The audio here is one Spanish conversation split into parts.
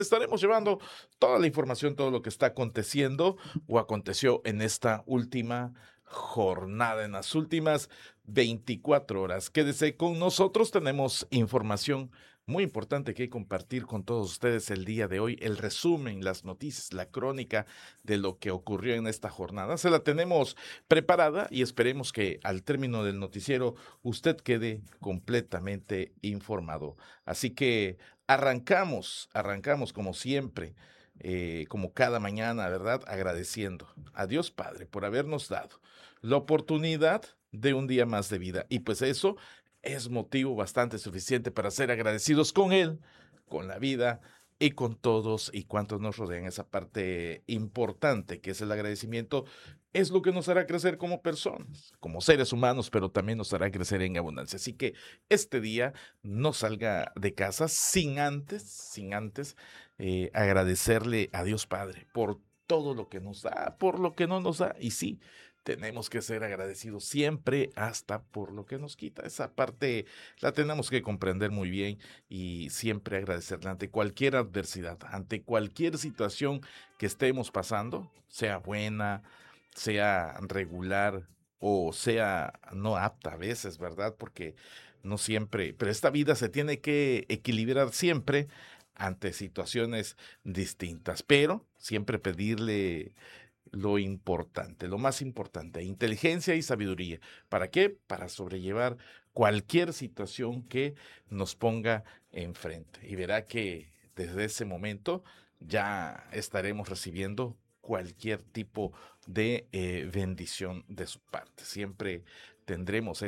Estaremos llevando toda la información, todo lo que está aconteciendo o aconteció en esta última jornada, en las últimas 24 horas. Quédese con nosotros, tenemos información muy importante que compartir con todos ustedes el día de hoy. El resumen, las noticias, la crónica de lo que ocurrió en esta jornada. Se la tenemos preparada y esperemos que al término del noticiero usted quede completamente informado. Así que arrancamos como siempre, como cada mañana, ¿verdad? Agradeciendo a Dios Padre por habernos dado la oportunidad de un día más de vida. Y pues eso es motivo bastante suficiente para ser agradecidos con Él, con la vida y con todos y cuantos nos rodean. Esa parte importante que es el agradecimiento es lo que nos hará crecer como personas, como seres humanos, pero también nos hará crecer en abundancia. Así que este día no salga de casa sin antes agradecerle a Dios Padre por todo lo que nos da, por lo que no nos da. Y sí, tenemos que ser agradecidos siempre, hasta por lo que nos quita. Esa parte la tenemos que comprender muy bien y siempre agradecerle ante cualquier adversidad, ante cualquier situación que estemos pasando, sea buena, sea regular o sea no apta a veces, ¿verdad? Porque no siempre, pero esta vida se tiene que equilibrar siempre ante situaciones distintas, pero siempre pedirle lo importante, lo más importante, inteligencia y sabiduría. ¿Para qué? Para sobrellevar cualquier situación que nos ponga enfrente. Y verá que desde ese momento ya estaremos recibiendo cualquier tipo de bendición de su parte. Siempre tendremos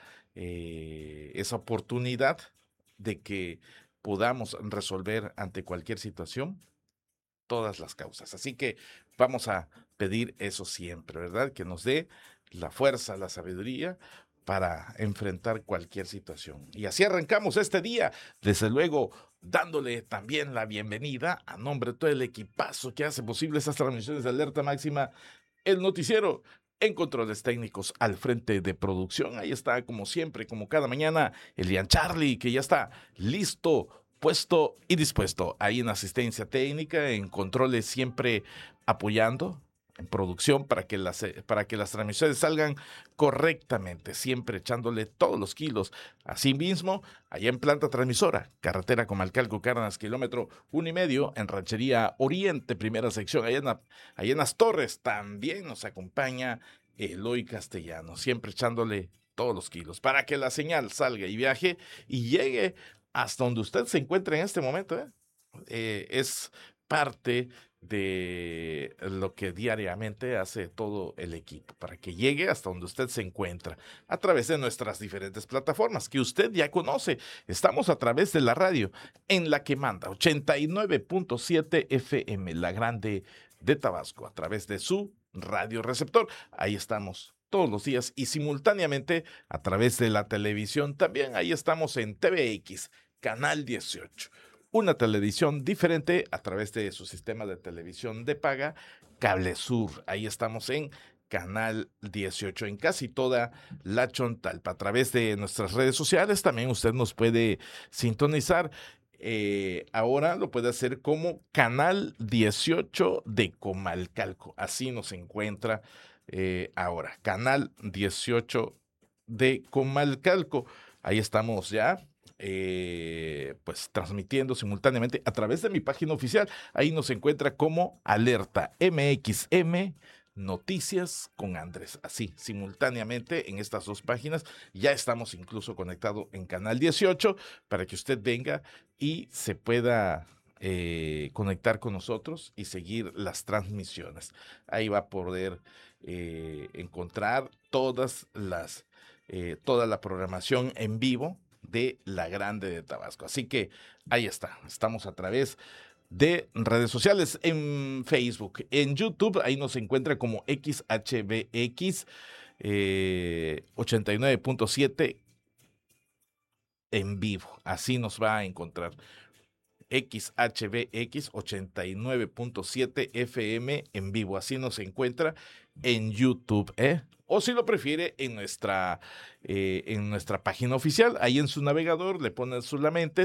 esa oportunidad de que podamos resolver ante cualquier situación todas las causas. Así que vamos a pedir eso siempre, ¿verdad? Que nos dé la fuerza, la sabiduría para enfrentar cualquier situación. Y así arrancamos este día, desde luego dándole también la bienvenida a nombre de todo el equipazo que hace posible estas transmisiones de Alerta Máxima, el noticiero. En controles técnicos al frente de producción, ahí está como siempre, como cada mañana, Elian Charlie, que ya está listo, puesto y dispuesto. Ahí en asistencia técnica, en controles siempre apoyando, en producción para que las transmisiones salgan correctamente, siempre echándole todos los kilos. Asimismo, allá en planta transmisora, carretera Comalcalco Cárdenas, kilómetro 1,5, en Ranchería Oriente, primera sección, allá en las Torres, también nos acompaña Eloy Castellano, siempre echándole todos los kilos para que la señal salga y viaje y llegue hasta donde usted se encuentre en este momento. Es parte de lo que diariamente hace todo el equipo para que llegue hasta donde usted se encuentra a través de nuestras diferentes plataformas que usted ya conoce. Estamos a través de la radio en la que manda 89.7 FM, la grande de Tabasco, a través de su radio receptor. Ahí estamos todos los días y simultáneamente a través de la televisión. También ahí estamos en TVX, Canal 18, una televisión diferente a través de su sistema de televisión de paga, Cable Sur. Ahí estamos en Canal 18, en casi toda la Chontalpa. A través de nuestras redes sociales también usted nos puede sintonizar. Ahora lo puede hacer como Canal 18 de Comalcalco. Así nos encuentra ahora, Canal 18 de Comalcalco. Ahí estamos ya pues transmitiendo simultáneamente a través de mi página oficial. Ahí nos encuentra como Alerta MXM Noticias con Andrés. Así, simultáneamente en estas dos páginas. Ya estamos incluso conectados en Canal 18 para que usted venga y se pueda conectar con nosotros y seguir las transmisiones. Ahí va a poder encontrar toda la programación en vivo de La Grande de Tabasco. Así que ahí está, estamos a través de redes sociales, en Facebook, en YouTube, ahí nos encuentra como XHBX 89.7 en vivo, así nos va a encontrar. XHBX 89.7 FM en vivo. Así nos encuentra en YouTube, o si lo prefiere en nuestra página oficial, ahí en su navegador le ponen solamente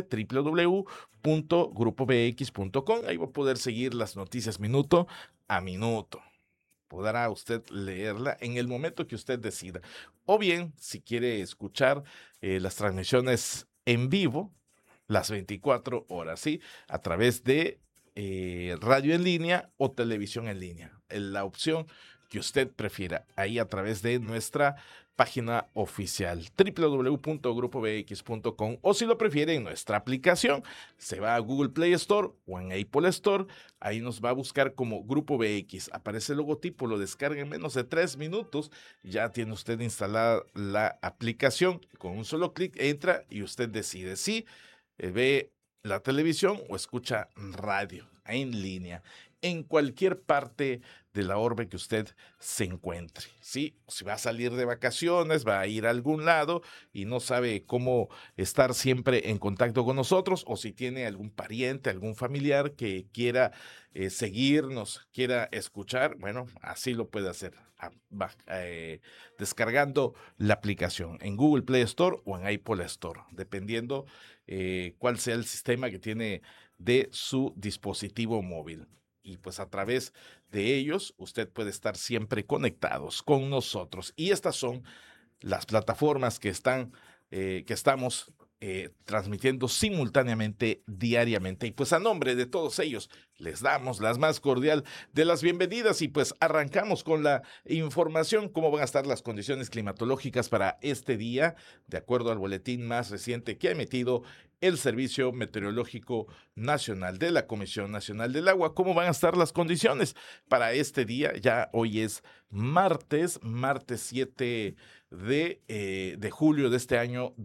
www.grupobx.com, ahí va a poder seguir las noticias minuto a minuto. Podrá usted leerla en el momento que usted decida. O bien, si quiere escuchar las transmisiones en vivo, las 24 horas, ¿sí? A través de radio en línea o televisión en línea. La opción que usted prefiera, ahí a través de nuestra página oficial www.grupobx.com, o si lo prefiere en nuestra aplicación, se va a Google Play Store o en Apple Store, ahí nos va a buscar como Grupo BX, aparece el logotipo, lo descarga en menos de 3 minutos, ya tiene usted instalada la aplicación, con un solo clic entra y usted decide si ve la televisión o escucha radio en línea, en cualquier parte de la orbe que usted se encuentre, ¿sí? Si va a salir de vacaciones, va a ir a algún lado y no sabe cómo estar siempre en contacto con nosotros, o si tiene algún pariente, algún familiar que quiera seguirnos, quiera escuchar, bueno, así lo puede hacer, descargando la aplicación en Google Play Store o en Apple Store, dependiendo cuál sea el sistema que tiene de su dispositivo móvil. Y pues a través de ellos usted puede estar siempre conectados con nosotros. Y estas son las plataformas que estamos transmitiendo simultáneamente, diariamente. Y pues a nombre de todos ellos, les damos las más cordial de las bienvenidas y pues arrancamos con la información, cómo van a estar las condiciones climatológicas para este día, de acuerdo al boletín más reciente que ha emitido el Servicio Meteorológico Nacional de la Comisión Nacional del Agua. ¿Cómo van a estar las condiciones para este día? Ya hoy es martes 7 de julio de este año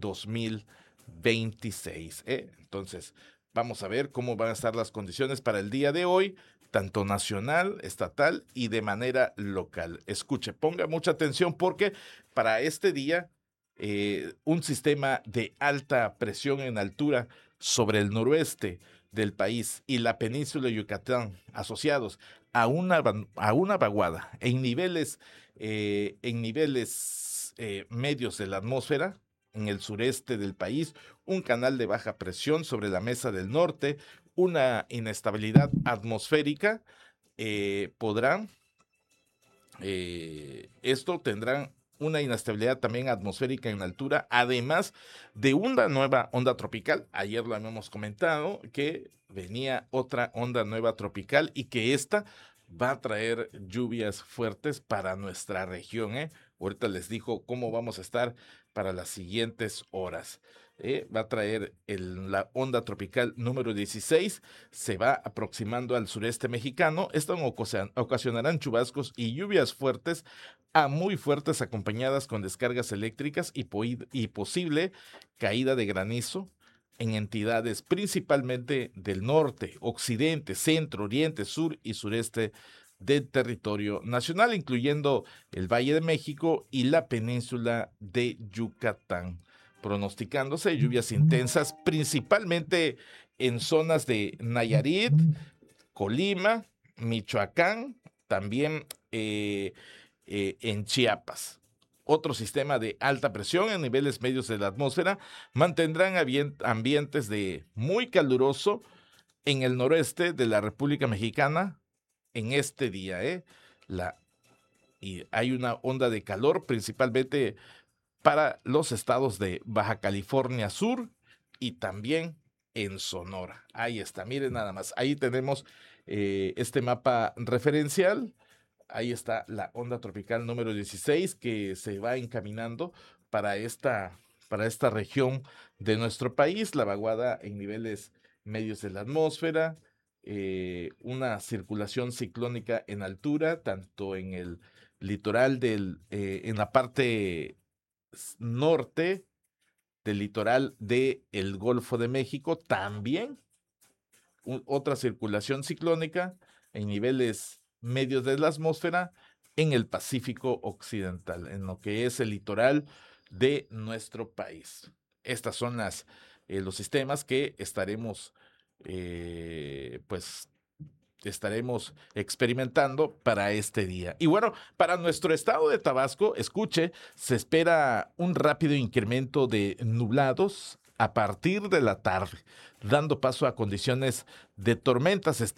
2026. Entonces, vamos a ver cómo van a estar las condiciones para el día de hoy, tanto nacional, estatal y de manera local. Escuche, ponga mucha atención porque para este día un sistema de alta presión en altura sobre el noroeste del país y la península de Yucatán, asociados a una vaguada en niveles medios de la atmósfera, en el sureste del país, un canal de baja presión sobre la mesa del norte, una inestabilidad atmosférica, podrán esto tendrán una inestabilidad también atmosférica en altura, además de una nueva onda tropical. Ayer lo habíamos comentado que venía otra onda nueva tropical y que esta va a traer lluvias fuertes para nuestra región. Ahorita les digo cómo vamos a estar para las siguientes horas. Va a traer la onda tropical número 16, se va aproximando al sureste mexicano. Esto ocasionarán chubascos y lluvias fuertes a muy fuertes, acompañadas con descargas eléctricas y posible caída de granizo en entidades principalmente del norte, occidente, centro, oriente, sur y sureste del territorio nacional, incluyendo el Valle de México y la península de Yucatán, pronosticándose lluvias intensas principalmente en zonas de Nayarit, Colima, Michoacán, también en Chiapas. Otro sistema de alta presión en niveles medios de la atmósfera mantendrán ambientes de muy caluroso en el noroeste de la República Mexicana en este día. Y hay una onda de calor principalmente para los estados de Baja California Sur y también en Sonora. Ahí está, miren nada más. Ahí tenemos este mapa referencial. Ahí está la onda tropical número 16 que se va encaminando para para esta región de nuestro país. La vaguada en niveles medios de la atmósfera, una circulación ciclónica en altura, tanto en el litoral en la parte norte del litoral del Golfo de México, también otra circulación ciclónica en niveles medios de la atmósfera en el Pacífico Occidental, en lo que es el litoral de nuestro país. Estas son los sistemas que estaremos pues estaremos experimentando para este día. Y bueno, para nuestro estado de Tabasco, escuche, se espera un rápido incremento de nublados a partir de la tarde, dando paso a condiciones de tormentas.